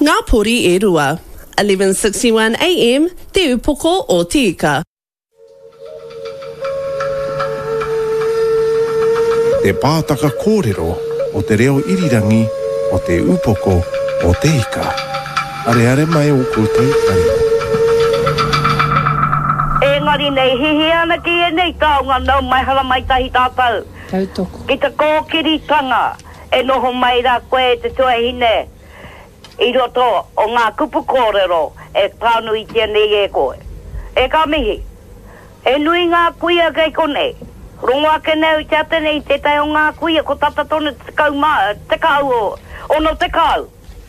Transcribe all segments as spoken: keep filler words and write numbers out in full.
Ngā Pori e Rua, eleven sixty-one a m, Te Upoko o Tika. Te pātaka kōrero o te reo irirangi o te upoko o te ika. Are are mai o koutou karimo. E ngari nei hihi ana ki e nei taonga nau mai hala mai tahi tātou. Tautoko. Ki te kōkiritanga e noho mai rā koe te tuahine. I roto o ngā kupu kōrero e tānu i tia nei e koe. E ka mihi, e nui ngā kuia kei konei. Rongoa ke neu i te atene i te tai o ngā kuia ko tata tonu te kau maa, te kau o, ono te kau.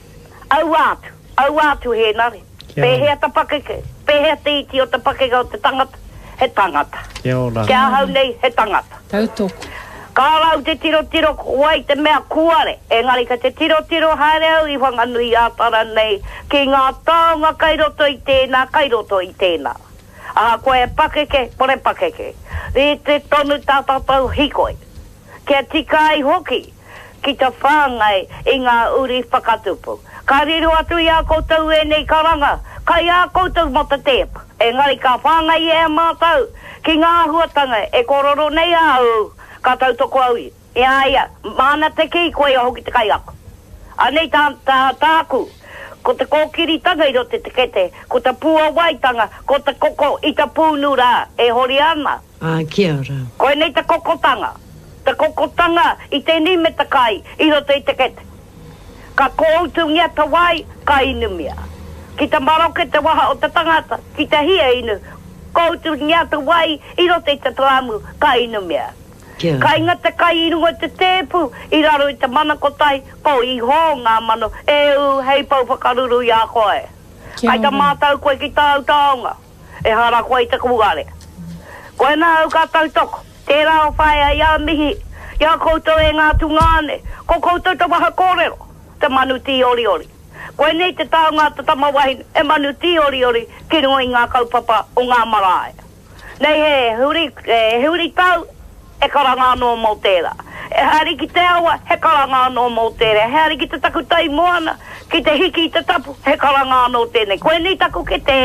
Au atu, au atu he nare. Pehea ta pakeke, pehea te iti o te pakeke o te tangata, he tangata. Kia ora. Kia hau nei, he tangata. Tautoko. Ka rau te tiro tiro wai te mea kuare. Engari ka te tiro tiro haere au i whanganui ātara nei. Ki ngā taonga kairoto i tēnā, kairoto i tēnā. Aha koe pakeke, pore pakeke. Re te tonu tātātau hikoi. Kia tika ai hoki. Ki te whāngai i ngā uri whakatupu. Ka riro atu i a koutou e nei karanga. Ka i a koutou mo te tepa. Engari ka whāngai e a mātau. Ki ngā huatanga e kororo nei au. Ka tau toko au i. Ia ia, mana te kei koe a hoki te kai ako. Anei tā, tā, tāku, ko te kōkiritanga i rote te kete, ko te pua waitanga, ko te koko i te pūnura e hori ana. Ah, kia ora. Koe nei te kokotanga. Te kokotanga i te ni me te kai i rote i te kete. Ka koutu ngia te wai, ka inumia. Ki te maroke te waha o te tangata, ki te hia inu. Koutu ngia te wai i rote i te tramu, ka inumia. Kia. Ka inga te kai irunga te tēpu, i raro i te mana kotai, po i hō ngā mano, e u hei pau whakaruru i a koe. Ai ta mātau koe ki tāu taonga, e hara koe i te kuare. Koe nā au ka tau toko, tērā o whaia i a mihi, i a koutou e ngā tungane, ko koutou te waha kōrero, te manu ti ori ori. Koe nei te taonga te tamawahin, e manu ti ori ori, ki runga i ngā kaupapa o ngā marae. Nei he, huri, e, huri tau, e karanga anō mō tērā. E hari ki te awa, he karanga anō mō tērā. He hari ki te taku tai moana, ki te hiki i te tapu, he karanga anō tēnei. Koe ni taku ke te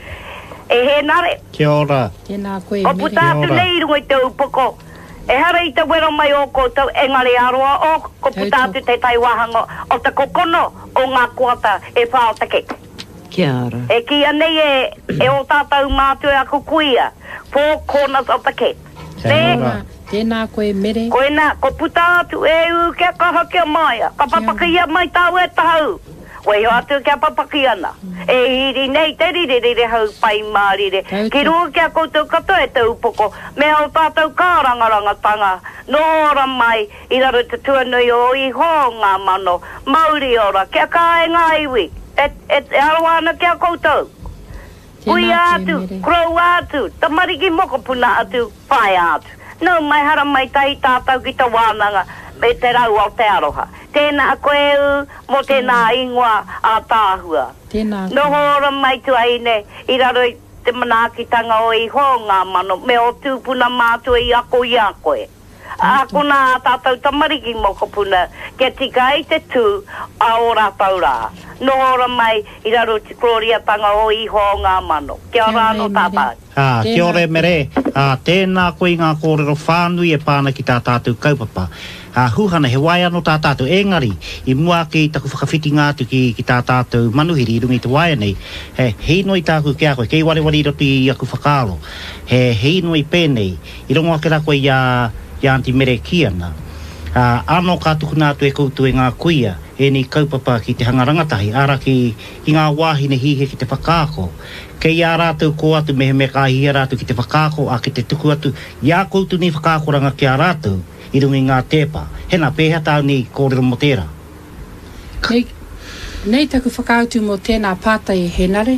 e he nare. Kia ora. Tēnā koe o putātu nei runga i te upoko. E hara i te wero mai o koutou, engari aroa o, ko putātu te tai wahanga o te kokono o ngā kuata e whao te keke. Kia ora. E ki anei e, e o tātou mātua a kukuia, four corners of the cake. Kia ora. Tēnā koe mere. Koe nā, ko puta atu e u kia kaha kia maia. Ka papakia mai tāu e tahau. Wei ho atu kia papakia na. Mm. E hiri nei te rire rire hau pai mārire. Ki rua kia koutou kato e te upoko. Me au tātou kārangaranga tanga. No ora mai, i raro te tuanui o i ho ngā mano. Mauri ora, kia kā e ngā iwi. E, e, e aroana kia koutou. Pui atu, krou atu. Tamariki moko puna atu, pai atu. No, mai hara mai tahi tātau ki te wānanga me te rau o te aroha. Tēnā koe u, mo tēnā ingoa a tāhua. Tēnā koe. No hora mai tu aine, i raro i te manakitanga o i ho ngā mano, me o tūpuna mātua i ako i a koe. Ako nā tātau tamariki moko puna, kia tika i te tū a ora taurā. No hora mai, i raro te kloria tanga o i ho ngā mano. Kia ora no tātou. Ah, kia ora mere, ah, tēnā koe ngā kōrero whānui e pāna ki tā tātou kaupapa. Ah, huhana he wai anō tā tātou engari, i mua ki taku whakawhiti ngātu ki, ki tā tātou manuhiri i rungi te wai nei. He, hei noi tāku kia koe, kei wale wale i roto i aku whakalo. He, hei noi pēnei, i rongo ake rako i a, i anti mere kiana. Ah, anō kā tuku nātu e koutu e ngā kuia, e ni kaupapa ki te hangarangatahi, ara ki, ki ngā wāhine hihe ki te whakāko. Kei a rātou ko atu mehe me kā hia rātou ki te whakāko, a ki te tuku atu, ia koutu ni whakākoranga ki a rātou, i rungi ngā tēpā. Hena, pēhea tāu ni kōrero mo tērā. Nei, nei taku whakautu mo tēnā pātai he nare.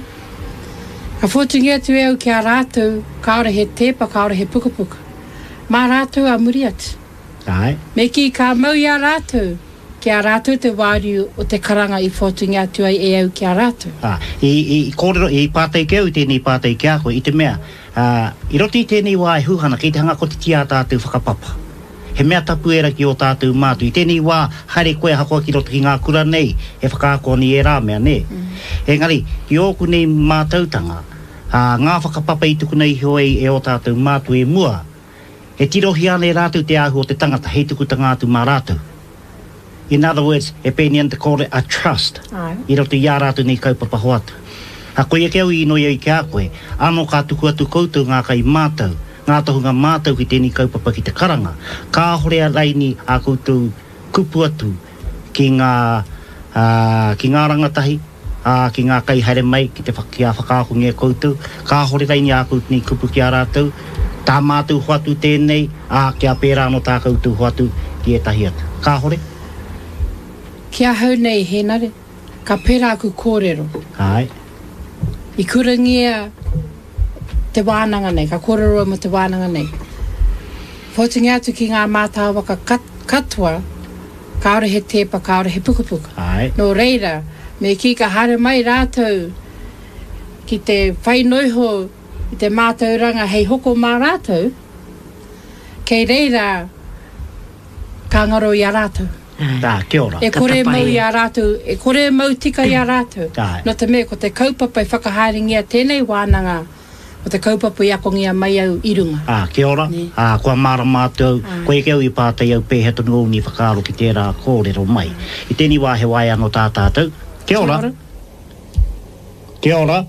Ka whotungi atu e au ki a rātou, ka ora he tēpā, ka ora he pukapuka. Mā rātou a muri atu. Ai. Me ki ka mau i a rātou, ki a rātou te wāriu o te karanga i whotungi atu ai e au ki a rātou. Ah, i, i, kōrero, i pātai keu, i tēnei pātai kia koe, i te mea, uh, i roti tēnei wā e huhana, ki te hanga ko te tia tātou whakapapa. he mea tapu era ki o tātou mātu. I tēnei wā, haere koe hakoa ki roto ki ngā kura nei, he whakaako ni e rā mea ne. Mm. Engari, ki oku nei mātautanga, uh, ngā whakapapa i tuku nei hoi e o tātou mātu e mua, e tirohi ane rātou te ahu o te tangata, hei tuku ta ngātu mā rātou. In other words, e pēni an te kore a trust. Ai. I roto i a rātou nei kaupapa hoatu. A koe e keu i no iau i ke a koe, ano ka tuku atu koutou ngā kai mātou, ngā tohunga mātou ki tēni kaupapa ki te karanga. Ka hore a laini a koutou kupu atu ki ngā, uh, ki ngā rangatahi, uh, ki ngā kai haere mai ki te whaki a whakaahungia koutou. Ka hore laini a koutou ni kupu ki a rātou. Tā mātou hoatu tēnei, a ki a pērā no tā koutou hoatu ki e tahi atu. Ka hore? Kia hau nei henare, ka pērā ku kōrero. Ai. I kurangia te wānanga nei, ka kōrero mo te wānanga nei. Whotingi atu ki ngā mātā waka kat, katua, ka ora he tepa, ka ora he pukapuka. Ai. No reira, me ki ka hare mai rātou, ki te whainoiho, i te mātauranga hei hoko mā rātou, kei reira, ka ngaro i a rātou. Tā, kia ora. E kore mau i a rātou, e kore mau tika i a rātou. No te mea, ko te kaupapa i whakaharingia tēnei wānanga, o te kaupapa i akongia mai au i runga. Ah, kia ora. Ah, kua mara mātou, koe keu i pātai au pēhetonu au ni whakaaro ki tērā kōrero mai. I tēni wā he wai anō tā tātou. Kia ora. Kia ora.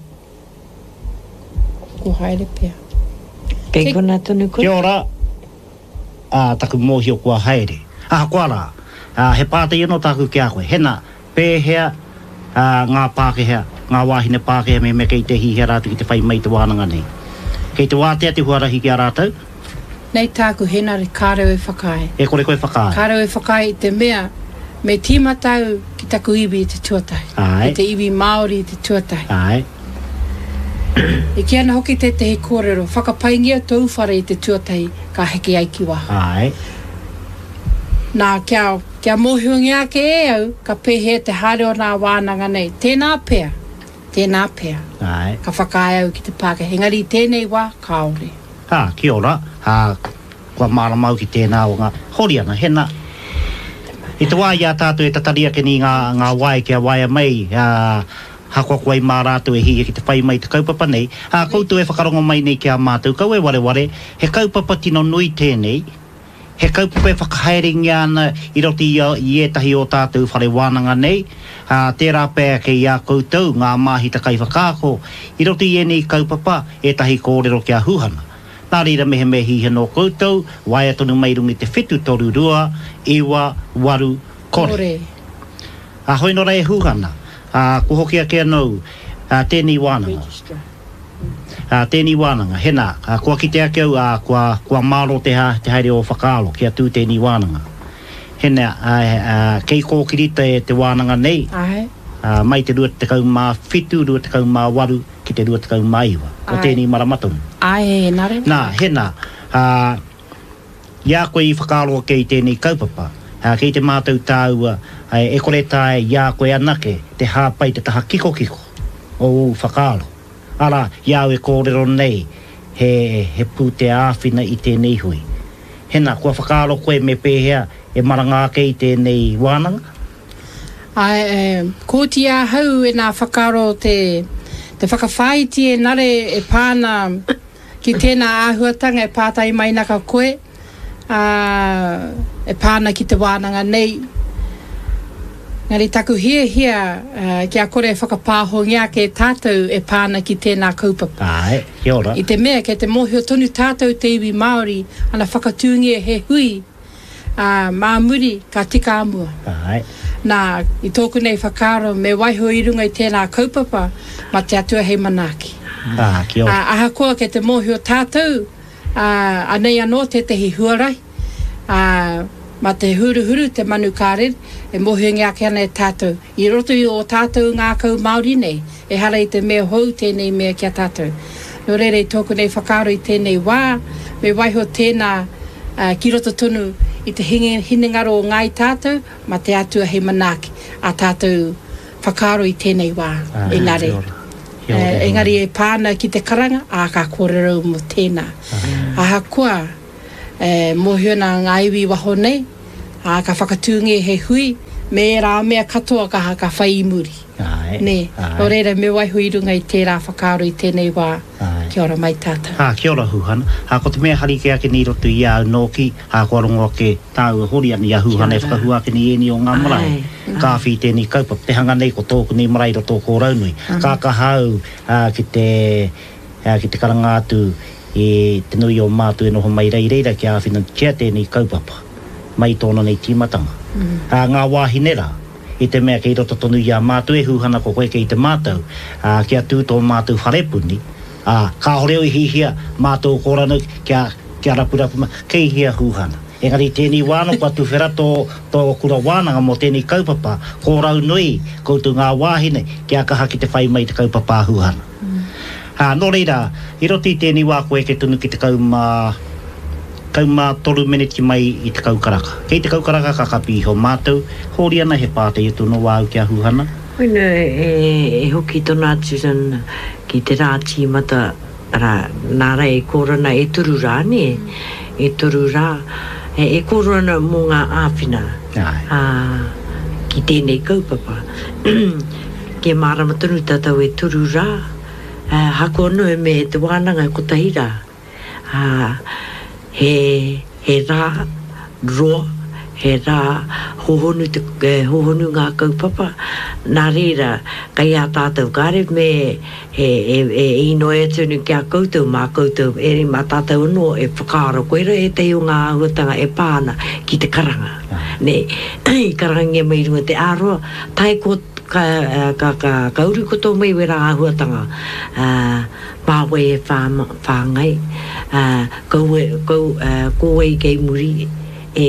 Ko haere pia. Kei kona tonu koe. Kia ora. Ah, taku mōhio kua haere. Ah, kua rā. Uh, he pātai anō tāku ki a koe. Hena, pēhea, uh, ngā pākehea, ngā wāhine pākehea me me kei te hihea rātou ki te whai mai te wānanga nei. Kei te wātea te huarahi ki a rātou? Nei tāku henare kāreo e whakae. E kore koe whakae? Kāreo e whakae i te mea, me tīmatau ki taku iwi i te tuatai. Ai. I te iwi Māori i te tuatai. Ai. E ki ana hoki te te he kōrero, whakapaingia tō uwhare i te tuatai ka heke ai ki waha. Ai. Nā kia, kia mōhiongia ke e au, ka pehe te haere o nā wānanga nei. Tēnā pēr, tēnā pēr. Ai. Ka whakae au ki te pāke. Engari tēnei wā, ka ore. Ha, kia ora. Ha, kua mara mau ki tēnā o ngā hori ana, hena. I te wā ia tātou e tataria ke ni ngā, ngā wai kia wai mai, uh, hako kuai mā rātou e hia ki te whai mai te kaupapa nei. Ha, koutou e whakarongo mai nei kia mātou. Kau e ware ware, he kaupapa tino nui tēnei, he kaupapa e whakahaeringi ana i roti i etahi o tātou whare wānanga nei. Uh, tērā pēr ke ia koutou, ngā māhi takai whakaako, i roti i enei kaupapa, etahi kōrero kia huhana. Nā reira mehe me hihe no koutou, wai atonu mai rungi te whetu toru rua, iwa, waru, kore. Kore. A hoi no rei huhana, uh, ku hoki a kia nou, uh, tēnei wānanga. Uh, tēnei wānanga, hena, uh, kua ki te akeu, uh, kua, kua māro te, ha, te haere o whakaalo, kia tū tēnei wānanga. Hena, uh, uh, kei kōkirita e te wānanga nei, Ai. uh, mai te rua te kau mā whitu, rua te kau mā waru, ki te rua te kau mā iwa. O tēnei maramatonu. Ai, e nare. Nā, hena, uh, ia koe i whakaaloa kei tēnei kaupapa, uh, kei te mātou tāua, uh, e kore tāe ia koe anake, te hāpai te taha kiko kiko, o whakaalo. Ara, iau e kōrero nei, he, he pū te āwhina i tēnei hui. Hena, kua whakaaro koe me pēhea, e maranga kei tēnei wānanga? Ai, e, kōti a hau e nā whakaaro te, te whakawhaiti e nare e pāna ki tēnā āhuatanga e pātai mai naka koe, uh, e pāna ki te wānanga nei. Ngari taku hia hia, uh, kia kore e whakapāhongia ke tātou e pāna ki tēnā kaupapa. Ai, kia ora. I te mea, ke te mōhio tonu tātou te iwi Māori, ana whakatūngia he hui, uh, mā muri ka tika amua. Ai. Nā, i tōku nei whakaaro, me waiho i runga i tēnā kaupapa, ma te atua hei manaki. Ah, kia ora. Uh, aha koa ke te mōhio tātou, uh, anei anō te te hi huarai, uh, ma te huru huru, te manu kārer, e mōhio ngā ke ana e tātou. I roto i o tātou ngā kau Māori nei, e hara i te mea hou tēnei mea kia tātou. No rere i tōku nei whakaaro i tēnei wā, me waiho tēnā uh, ki roto tonu i te hinengaro o ngai tātou, ma te atua he manaki a tātou whakaaro i tēnei wā, Ah, e nare. kia ora. Kia ora, Uh, kia engari e pāna ki te karanga, a ka kōrero mo tēnā. Ah. Aha koa, e, mohio nā ngā iwi waho nei, a ka whakatūnge he hui, me rā mea katoa ka ha ka whai i muri. Ai. Ne, o reira me waiho i runga i tērā whakaaro i tēnei wā. Ai. Kia ora mai tātou. Ha, kia ora Huhana. Ha, ko te mea hari ke ake ni roto i au nōki, ha, ko arongo ke tāua hori ani a Huhana e whakahua ake ni eni o ngā marae. Ka whi tēnei kaupapa, te hanga nei ko tōku ni marae roto ko raunui. Ka ka hau uh, ki te, uh, ki te karanga atu e te nui o mātu e noho mai rei reira ki a whina kia tēnei kaupapa. Mai tōna nei tīmatanga. Mm. Uh, ngā wāhinera, i te mea kei roto tonu i a mātu e Huhana ko koe kei te mātou, uh, kia tūtō mātou wharepuni, uh, ka horeo i hihia mātou koranu kia, kia rapurapu, kei hia Huhana. Engari tēnei wāno kua tu whera tō, tō kura wānanga mo tēnei kaupapa, ko rau nui, koutu ngā wāhine, kia kaha ki te whai mai te kaupapa Huhana. Mm. Uh, no reira, i roti tēnei wā koe ke tunu ki te kauma, kauma toru meneti mai i te kaukaraka. Kei te kaukaraka ka kapi ho mātou, hori ana he pātei atu no wāu kia Huhana. Oina, e, e hoki tona Susan ki te rā tīmata, ra, nāra e kōrana e turu rā, ne? E turu rā, e, e kōrana mō ngā āwhina. A, ki tēnei kaupapa. Ke mārama tonu tātou e turu rā, a, hako anu e me te wānanga ko tahira. A, he, he rā roa, he rā hohonu, te, eh, hohonu ngā kaupapa. Nā reira, kai a tātou kāre me he, e, e ino e tunu kia koutou, mā koutou, eri mā tātou no e whakaaro koera e te o ngā huatanga e pāna ki te karanga. Ne, i karanga mai runga te āroa, tai ko ka, ka, ka, ka uru koto mai we rā huatanga. Uh, Pāwe e whāngai, uh, kou e, kou, uh, kou e kei muri e,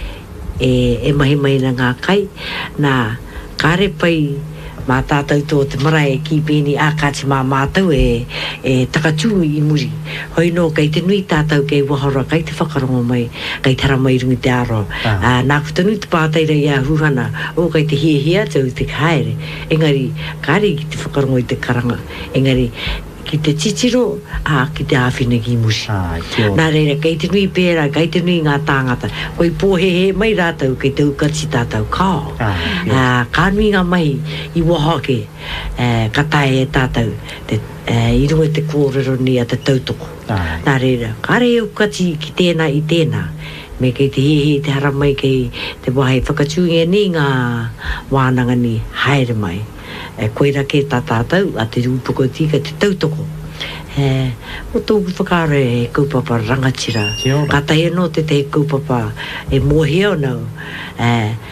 e, e mahi mai na ngā kai, nā kāre pai mā tātou tō te marae ki pēni ākāti mā mātou e, e takatū i muri. Hoi no, kei te nui tātou kei wahora, kei te whakarongo mai, kei tara mai rungi te aro. Ah. Uh, nā kuta nui te pāteira i a Huhana, o kei te hia hia tau te haere. Engari, kāre ki te whakarongo i te karanga. Engari, ki te titiro, a ki te āwhina ki musi. Ah, nā reira, kei te nui pēra, kei te nui ngā tāngata, koi pōhehe mai rātou, kei te ukati tātou kao. Ah, uh, kā nui ngā mai i wahake, uh, katai e tātou, te, uh, i runga te kōrero ni a te tautoko. Ah. Nā reira, kāre e ukati ki tēnā i tēnā, me kei te hehe te hara mai kei te wahai whakatūngia ni ngā wānanga ni haere mai. E koira ke tā tātou, a te rūpoko tika te tautoko. E, o tōku whakare e kaupapa rangatira. Ka tai anō te te kaupapa e mōheo nau. E,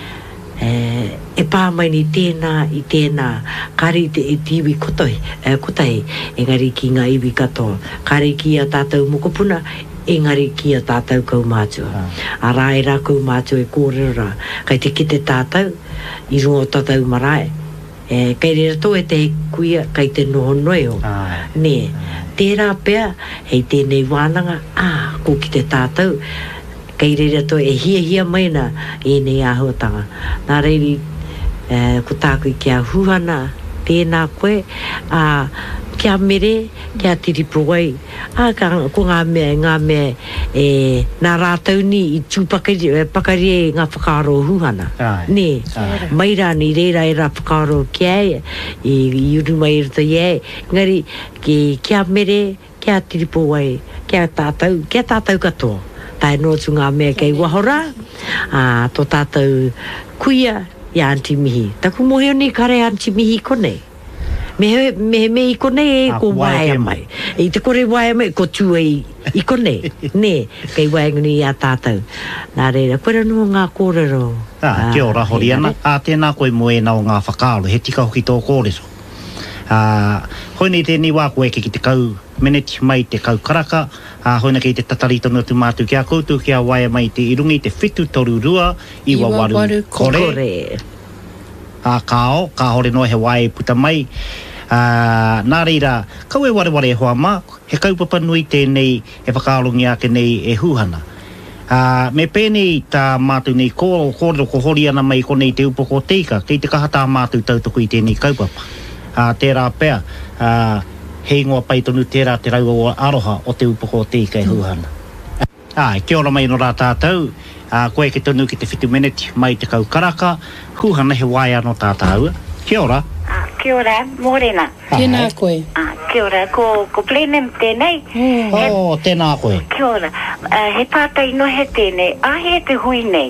e, e pā mai ni tēnā i tēnā, kari te e tiwi kotoi, e, kotai, engari ki ngā iwi katoa. Kari ki a tātou mokopuna, engari ki a tātou kaumātua. Ah. A rā e rā kaumātua e kōrero rā. Kai te kite tātou, i rungo tātou marae. E, kei rera tō e te kuia kai te noho noeo. Ah. Ne, tērā pēr, hei tēnei wānanga, ah, ko ki te tātou, kei rera tō e hia hia maina e nei āhuatanga. Nā reiri, e, ko tākui kia Huhana, tēnā koe, a, kia mere, kia tiripuai, a, ka, ko ngā mea, ngā mea, e, nā rātau ni i tūpakari, pakari e ngā whakaaro Huhana. Ai. Ne, ai. Mai rā ni reira e rā whakaaro kia e, i, i uru mai rata e, ngari, ki, kia mere, kia tiripuai, kia tātou, kia tātou katoa. Tai nōtu ngā mea kei wahora, a, tō tātou kuia i Aunty Mihi. Taku moheo ni kare Aunty Mihi konei. Me he me, me i kone e ko waia mai. I te kore waia mai, ko tua i, i kone. Ne, kei waingani i a tātou. Nā reira, koera nua ngā kōrero. Ah, kia ora hori ana. A tēnā koe moe nao ngā whakaaro, he tika hoki tō kōrero. Ah, hoinei tēnei wā koe ki te kau meneti mai te kau karaka. Ah, hoina kei te tatari tonu atu mātu kia koutou kia waia mai te irungi te whitu toru rua iwa waru, waru kore. kore. A kao, ka hore noa he wae puta mai. Uh, nā reira, kau e ware ware e hoa mā, he kaupapa nui tēnei e whakaarongi ake nei e Huhana. Uh, me pēnei tā mātou nei kōrero, kōrero ko hori ana mai konei te upoko teika, kei te kaha tā mātou tautoko i tēnei kaupapa. Uh, tērā pēr, uh, hei ngoa pai tonu tērā te raua o aroha o te upoko teika e Huhana. Ai, kia ora mai no rā tātou. Uh, koe ke tonu ki te whitu minute mai te kaukaraka. Huhana he wai anō tātou. Kia ora. Ah, kia ora, morena. Tēnā koe. Ah, kia ora, ko, ko plenem tēnei. Oh, tēnā koe. Kia ora, uh, he pātai no he tēnei, a he te hui nei.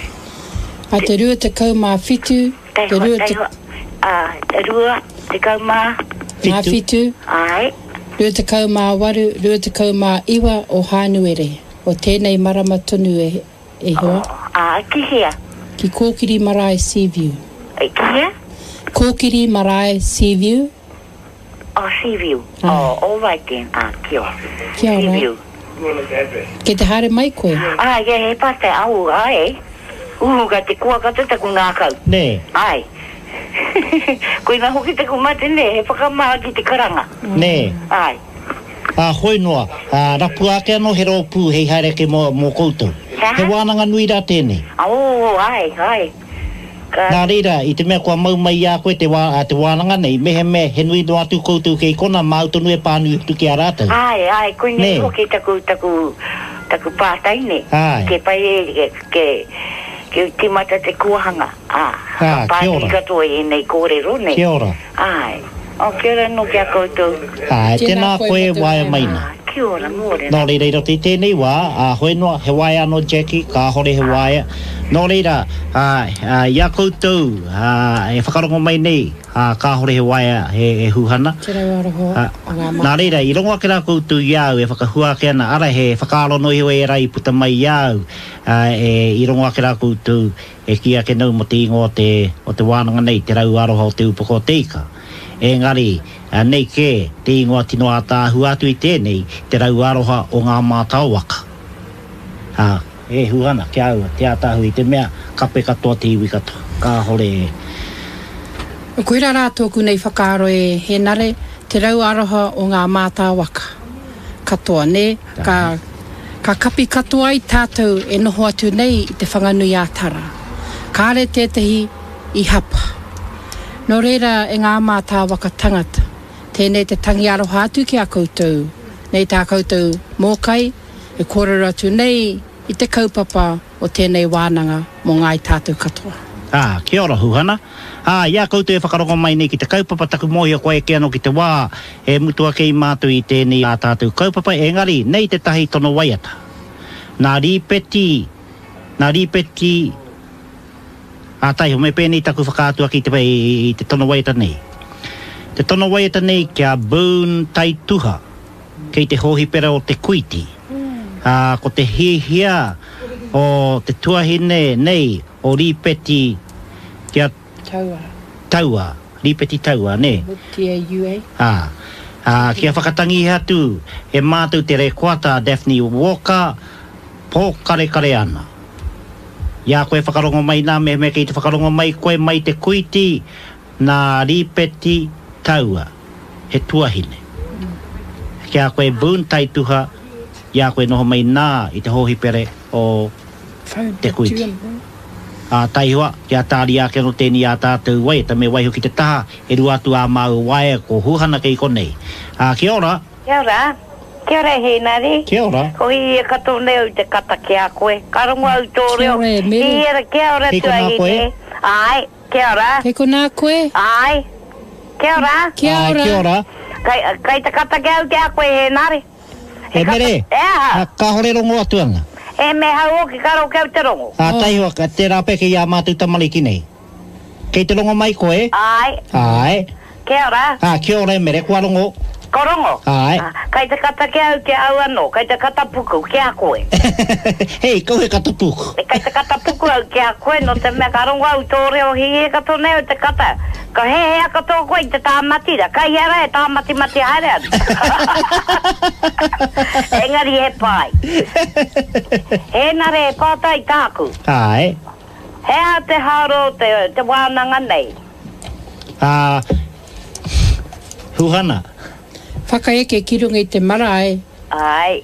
A te rua te kau mā whitu, Tai te hoa, rua tai te hoa. Ah, te rua, te kau mā. mā whitu, Ai, rua te kau mā waru, rua te kau mā iwa o Hānuere. O tēnei marama tonu e, e hoa. ah, ki hea. Ki Kōkiri Marae Seaview. E ki hea? Kōkiri Marae Seaview. Oh, Seaview. Ah. Oh, all right then. Ah, kia ora. Kia ora. Seaview. Ke te haere mai koe. Ah, ia he pātai au, ai. Uhu, ka te kua kata te kunākau. Nē. Ai. Koe nga hoki te kumate ne, he whakamaa ki te karanga. Nē. Ai. A hoi noa, a rapu ake anō he rōpū hei haere ke mō, mō koutou. Ha? He wānanga nui rā tēnei. Oh, ai, ai. Ka... Nā reira, i te mea kua mau mai a koe te, wā, a te wānanga nei, mehe me he nui no atu koutou kei kona mautonu e pānui tu ki a rātou. Ai, ai, koe Ne. nei hoki taku, taku, taku pātai ne. Ai. Ke pai e, ke, ke, ke timata te kuahanga. Ah, Ah, ka kia pāti ora. katoa e nei kōrero ne. Kia ora. Ai. O, kia ora no kia koutou. Ai, Tēnā tēnā koe koe mo te waia waia maina. Ah, kia ora, mōre. Nō reira, i roto i tēnei wā, a hoi noa, he waia anō Jackie, ka hore he waia. Nō reira, a, a, ia koutou, a, e whakarongo mai nei, a, ka hore he waia he, he huhana. Te rau aroha. Ah, o ngā Nā reira, i rongo ake rā koutou iau, e whakahua ake ana, ara he whakaaro noi hoi e rai puta mai iau, uh, e, i rongo ake rā koutou, e ki ake nau mo te ingo o te, o te wānanga nei, te rau aroha o te upoko o te ika. Engari, uh, nei ke, te ingo tino a tāhu atu i tēnei, te rau aroha o ngā mātau waka. Ha, e huana, kia aua, te atahu i te mea, kape katoa te iwi katoa, ka hore e. Koe rā rā tōku nei whakaaro e he nare, te rau aroha o ngā mātā waka. Katoa, ne? Ka, ka kapi katoa i tātou e noho atu nei i te whanganui ātara. Kāre tētahi i hapa. Nō reira e ngā mātā waka tangata. Tēnei te tangi aroha atu ki a koutou. Nei tā koutou mōkai, e kōrero atu nei i te kaupapa o tēnei wānanga mō ngai tātou katoa. Ah, kia ora huhana. Ah, ia koutou e whakarongo mai nei ki te kaupapa taku mohi a koe ke ano ki te wā. E mutua kei mātou i tēnei a tātou kaupapa. Engari, nei te tahi tono waiata. Nā rīpeti, nā rīpeti, a tai ho me pēnei taku whakātua ki te pai i te tono waiata nei. Te tono waiata nei kia Boone Taituha, kei te hohi pera o te kuiti. Ah, ko te hihia o te tuahine nei o rīpeti kia Taua. taua, rīpeti taua, ne? T A U A. Ah, ah, kia whakatangi atu, e mātou te rekoata Daphne Walker, pō kare kare ana. Ia koe whakarongo mai nā me me kei te whakarongo mai koe mai te kuiti nā rīpeti taua, he tuahine. Kia koe Boone Taituha, ia koe noho mai nā i te hohi pere o te kuiti. A taihua, kia tāri ake no tēni a tātou wai, ta me waiho ki te taha, e rua atu a mau wae ko huhana kei konei. A kia ora, Kia ora. Kia ora he nari. kia ora. Ko i e kato neo i te kata ki a koe. Karongo au tō reo. Kia ora e mere. Kia ora, kia ora Kei tua ko nā i koe? te. Ai, kia ora. Kei ko nā koe? Ai. Kia ora. Kia Ah, ora. kia ora. Kai, kai te kata ki au ki a koe he nari. E mere, Ea. a ka hore rongo atu anga. E me hau o ki karo ki au te rongo. A taihua, ka te rape ki a mātou tamaliki nei. Kei te rongo mai koe? Ai. Ai. Kia ora. A kia ora e mere, kua rongo. Korongo. Ai. Ah, kai te kata ki au ki au ano. Kai te kata puku ki a koe. Hei, kau he katapuku. E kai te kata puku au ki a koe no te mea karongo au tō reo hi e kato neo te kata. Ka he he a kato koe i te tāmatira. Kai hera e tāmati mati haere anu. Engari he pai. He nare e pātai tāku. Ai. He a te haro te, te wānanga nei. A huhana. Whakaeke ki runga i te marae Ai.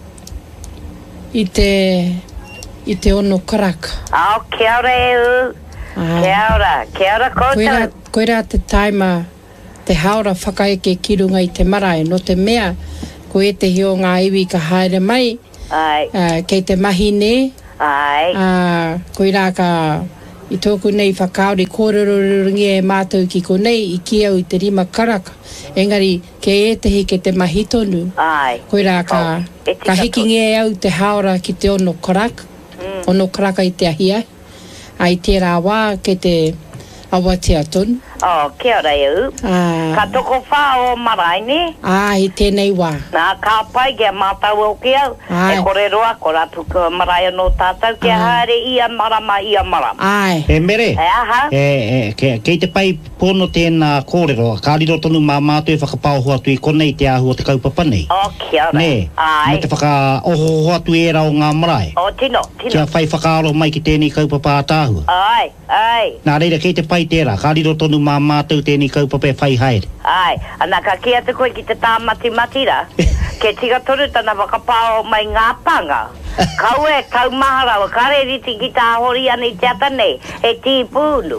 i te i te ono karaka. Au, kia ora e u. Kia ora, kia ora Koe rā, koutou. koe rā te taima te haora whakaeke ki runga i te marae. No te mea, ko e te hio ngā iwi ka haere mai, Ai. Uh, kei te mahine. Ai. Uh, koe rā ka i tōku nei whakaori kōrerorungi e mātou ki ko nei i ki au i te rima karaka. Engari, ke e tehi ke te mahi tonu. Ai. Koe rā ka, Oh, e ka hiki nge au te haora ki te ono karaka. Mm. Ono karaka i te ahi ai. Ai tērā wā ke te awatea tonu. Oh, kia ora eu. Ah. Ka toko whā o marae ne. Ah, i tēnei wā. Nā ka pai kia mātau au ki au. Ai. E kore roa, ko ratu ka marae no tātou kia Ai. haere ia marama, ia marama. Ai. E mere, E aha. e, e, ke, kei te pai pono tēnā kōrero, ka riro tonu mā mātou e whakapauho atu i konei te ahu o te kaupapa nei. Oh, kia ora. Ne, Ai. me te whakaoho atu e ra o ngā marae. Oh, tino, Kia tino. whai whakaaro mai ki tēnei kaupapa ātāhua. Ai, ai. Nā reira, kei te pai tērā, ka riro tonu mā mātou tēnei kaupapa e whai haere. Ai, ana ka kia te koe ki te tāmati matira. Ke tiga toru tana wakapao mai ngā panga. Kau e kau mahara o kare riti ki tā hori ana i te ata nei. E tī pūnu.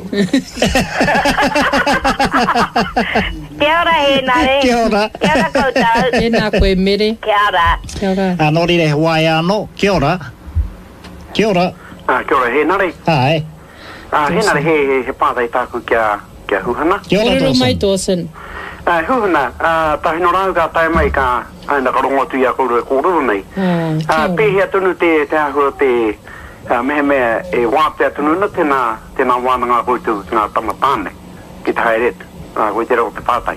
Kia ora he nare. Kia ora. Kia ora koutou. Tēnā koe mere. Kia ora. Kia ora. A nō reira he wai anō, kia ora. Kia ora. Ah, kia ora, he nare. Ai, Ah, he nare, he, he, he pātai tāku kia, kia huhana. kia ora Kōrero mai Dawson. Dawson. Ah, huhana, ah, tahi no rau ka tai mai ka, aina ka rongo tu ia kōrero e kōrero nei. Ah, Ah, kia ora. pēhea tunu te, te ahua te, ah, mehe mea, e wāpea tunu na tēnā, tēnā wāna ngā koutu, ngā tamatāne, ki te haeretu, ah, koe te rau te pātai.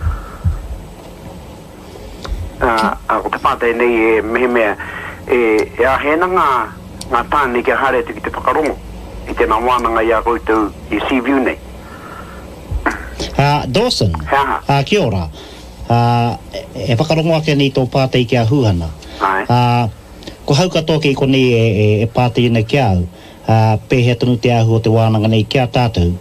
Ah, ah, ko te pātai nei e mehe mea, e, e ahena ngā, ngā tāne ki a haeretu ki te whakarongo, i tēnā wāna ngā ia koutu i Seaview nei. Uh, Dawson, Hea. uh, kia ora. Uh, e, e whakarongo ake ni tō pātei kia huhana. Ai. Uh, ko hauka tōke i konei e, e, e pātei nei kia au. Uh, pēhea tonu te ahu o te wānanga nei kia tātou.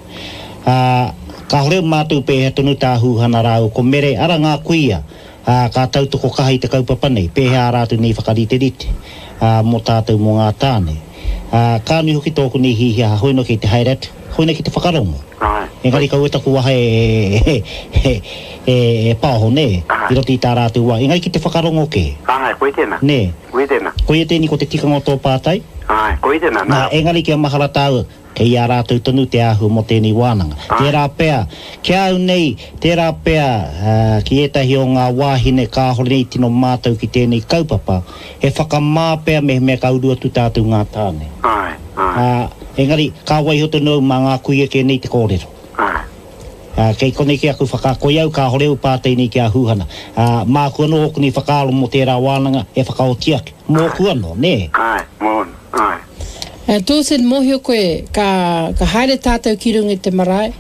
Uh, ka horeu mātou pēhea tonu tā huhana rau ko mere ara ngā kuia. Uh, ka tautoko kaha i te kaupapa nei. Pēhea rātu nei whakarite rite. Uh, mō tātou mō ngā tāne. Uh, ka nui hoki tōku nei hihia hoino ki te hairatu. Hoino ki te whakarongo. Ai. Engari kau e taku waha e, e, e, e, e pāho, ne? Aha. I roti tā rātu wā. Engari ki te whakarongo ke. Ai, koe tēnā. Ne? Koe tēnā. Ko ia tēni ko te tikanga o tō pātai? Ai, koe tēnā. Nā, engari kia mahara tāu. Kei a rātou tonu te ahu mo tēnei wānanga. Ah. Tērā pēr, kia au nei, tērā pēr, uh, ki etahi o ngā wāhine kāhore nei tino mātou ki tēnei kaupapa, he whakamā pēr me me kaurua tu tātou ngā tāne. Ai, ai, Uh, engari, ka wai hoto nau mā ngā kuia ke nei te kōrero. ai. Uh, kei konei ki aku whakakoi au ka horeu pātei ni ki a huhana. Uh, mā kua no hoku ni whakaalo mo tērā wānanga e whakaoti ake. Mō kua no, ne? Ai, mon, ai. Uh, Dawson, mohio koe, ka, ka haere tātou ki runga te marae,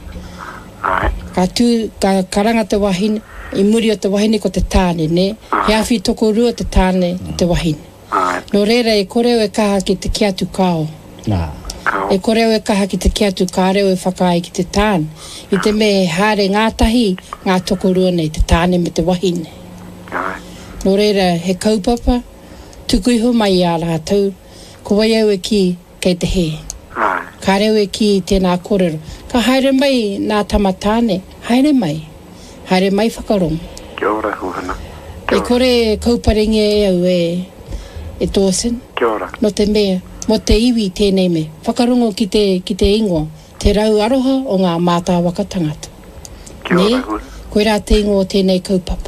Ai, ka tū, ka karanga te wahine, i muri o te wahine ko te tāne, ne? He awhi toko rua te tāne i te wahine. ai. No reira e koreo e kaha ki te kiatu kao. Nā. Kao. E koreo e kaha ki te kiatu ka reo e whakai ki te tāne. I te me haere ngā tahi, ngā toko rua nei, te tāne me te wahine. Ai, No reira, he kaupapa, tukuiho mai i a rātou, ko wai au e ki kei te he. ai. Ka reo e ki tēnā kōrero. Ka haere mai nā tamatāne, haere mai. Haere mai whakarongo. Kia ora, huhana. E kore kauparingi e au e, e Dawson, Kia ora. no te mea, mo te iwi tēnei me. Whakarongo ki te, ki te ingoa, te rau aroha o ngā mātā waka tangata. Kia ora, Ne? huhana. Koe rā te ingoa o tēnei kaupapa.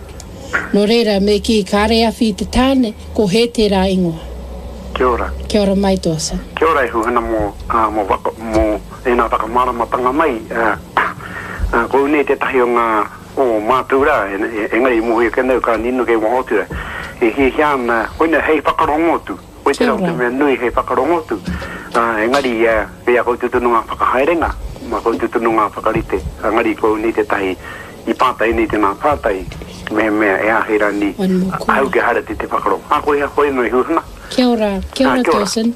No reira, me ki kāre awhi te tāne, ko he te rā ingoa. Kia ora. Kia ora mai Dawson. Kia ora, huhana mo, ah, mo waka, mo, e nā whakamaramatanga mai. Ah, ah, ko une te tahi o ngā, o mātura, e, e, e ngai mohi ke nau ka ninu kei wahotura. E hi hian, hoina hei whakarongo tu. Koe te Kia rau te ora. mea nui hei whakarongo tu. Ah, e ngari, uh, pia koutu tunu ngā whakahaerenga, ma koutu tunu ngā whakarite. Ah, ngari ko une te tahi, i pātai ni te ngā pātai, me mea e ahira ni, Wan mo koe. au ke hara te te whakarongo. Ah, koe hea koe noi huhana. Kia ora, kia Ah, ora kia ora. Dawson.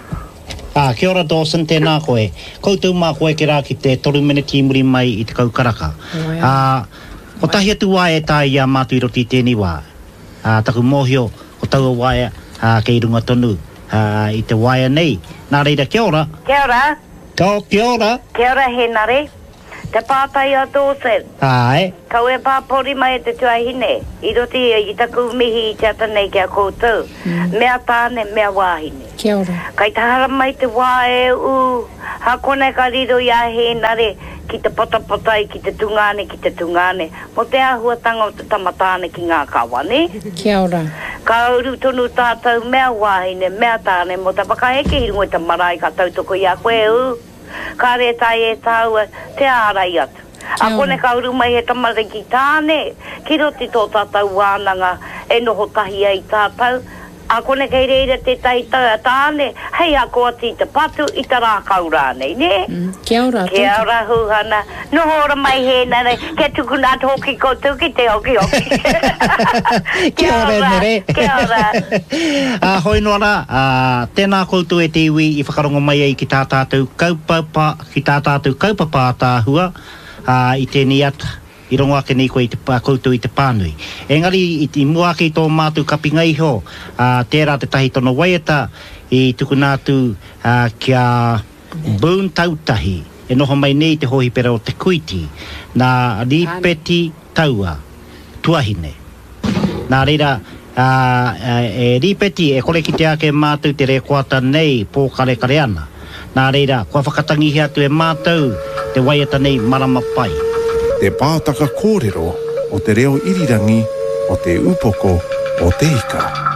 Ah, kia ora Dawson, tēnā koe. Koutou mā koe ke rā ki te toru miniti muri mai i te kaukaraka. Oi, Ah, o tahi atu wā e tā i a mātu i roti tēni wā. Ah, taku mōhio o taua waia ah, kei runga tonu ah, i te waia nei. Nā reira, kia ora. Kia ora. Kao, kia ora. Kia ora he nare. Te pātai a dōsel. Ai. Kau e pāpori mai te tuahine. I roti i taku mihi i te atanei kia koutou. Mm. Mea tāne, mea wāhine. Kia ora. Kai tahara mai te wā e u. Hakone ka riro i a he nare. Ki te potapotai, ki te tungane, ki te tungane. Mo te ahuatanga o te tamatāne ki ngā kawane. Kia ora. Ka uru tonu tātou mea wāhine, mea tāne. Mo te pakaheke hi ngoi te marae ka tautoko i a koe u. Ka re tai e tau te ārai atu. A kone ka uru mai he tamariki tāne. Ki roti tō tātou wānanga e noho tahi ai tātou. A kone kei reira te tai tāne. Hei a koa ti te patu i ta rā kaurānei, ne? Mm. Kia ora. Kia ora huhana. Noho ora mai he nare. Ke tuku nā tōki koutou ki te oki oki. Kia ora, nere. Kia ora. A hoi noara, uh, tēnā koutou e te iwi i whakarongo mai ai ki tā tātou kaupapa, ki tā tātou kaupapa tāhua, uh, i tēnei ata. I rongo ake nei koe i te koutou i te pānui. Engari, i, i mua ake i tō mātou kapinga iho, uh, tērā te tahi tono waiata, i tuku nātu uh, kia Boone Tautahi, e noho mai nei te hohi pera o te kuiti, nā ripeti taua, tuahine. Nā reira, uh, uh, e ripeti, e kore ki te ake mātou te rekoata nei, pōkare kare ana. Nā reira, kua whakatangihi atu e mātou, te waiata nei marama pai. Te pātaka kōrero o te reo irirangi o te upoko o te ika.